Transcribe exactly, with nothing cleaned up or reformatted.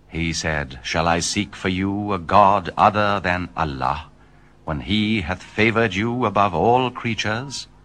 He said, Shall I seek for you a God other than Allah, when he hath favored you above all creatures?